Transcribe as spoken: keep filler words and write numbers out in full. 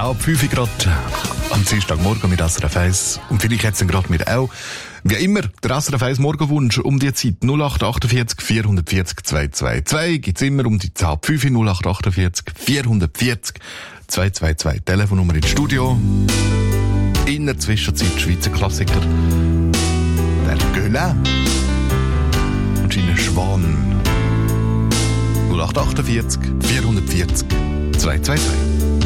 ab fünf Uhr gerade am Dienstagmorgen mit S R F eins. Und vielleicht jetzt gerade mit auch, wie immer, der S R F eins Morgenwunsch um die Zeit null acht achtundvierzig vierhundertvierzig zweihundertzweiundzwanzig gibt's immer um die Zeit fünf null acht achtundvierzig vierhundertvierzig zweihundertzweiundzwanzig. Telefonnummer ins Studio. In der Zwischenzeit Schweizer Klassiker. Der Gueulin und seine Schwan. null acht achtundvierzig vierhundertvierzig zweihundertzweiundzwanzig.